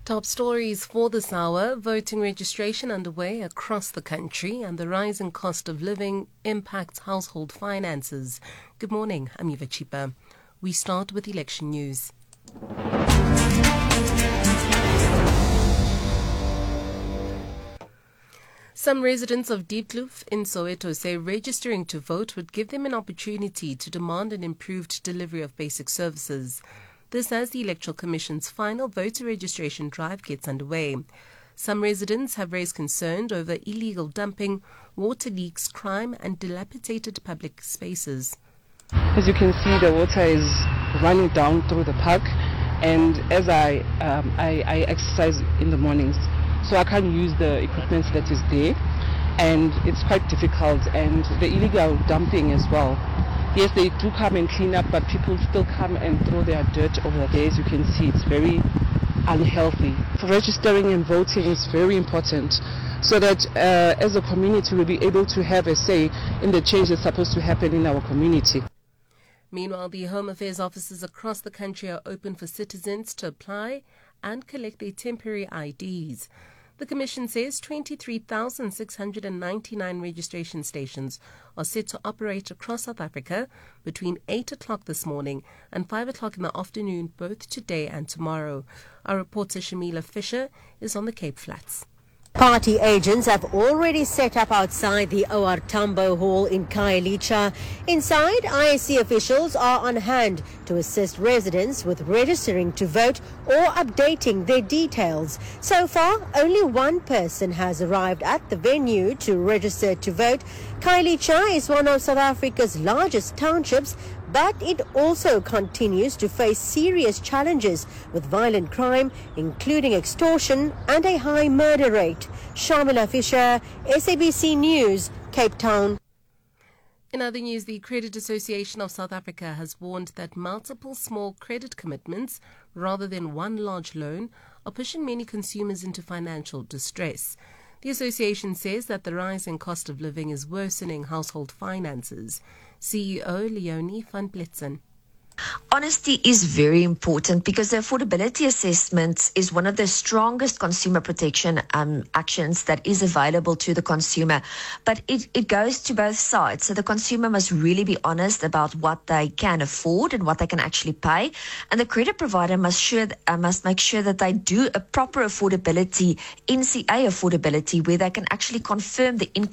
Top stories for this hour: voting registration underway across the country and the rising cost of living impacts household finances. Good morning, I'm Eva Chipa. We start with election news. Some residents of Diepkloof in Soweto say registering to vote would give them an opportunity to demand an improved delivery of basic services. This as the Electoral Commission's final voter registration drive gets underway. Some residents have raised concern over illegal dumping, water leaks, crime and dilapidated public spaces. As you can see, the water is running down through the park, and as I exercise in the mornings, so I can't use the equipment that is there, and it's quite difficult, and the illegal dumping as well. Yes, they do come and clean up, but people still come and throw their dirt over there. As you can see, it's very unhealthy. For registering and voting is very important, so that as a community we'll be able to have a say in the change that's supposed to happen in our community. Meanwhile, the Home Affairs offices across the country are open for citizens to apply and collect their temporary IDs. The Commission says 23,699 registration stations are set to operate across South Africa between 8 o'clock this morning and 5 o'clock in the afternoon, both today and tomorrow. Our reporter Shamila Fisher is on the Cape Flats. Party agents have already set up outside the OR Tambo Hall in Khayelitsha. Inside, ISC officials are on hand to assist residents with registering to vote or updating their details. So far, only one person has arrived at the venue to register to vote. Khayelitsha is one of South Africa's largest townships, but it also continues to face serious challenges with violent crime, including extortion and a high murder rate. Shamila Fisher, SABC News, Cape Town. In other news, the Credit Association of South Africa has warned that multiple small credit commitments, rather than one large loan, are pushing many consumers into financial distress. The association says that the rising cost of living is worsening household finances. CEO Leonie van Blitzen. Honesty is very important because the affordability assessment is one of the strongest consumer protection actions that is available to the consumer. But it goes to both sides. So the consumer must really be honest about what they can afford and what they can actually pay. And the credit provider must make sure that they do a proper affordability, NCA affordability, where they can actually confirm the income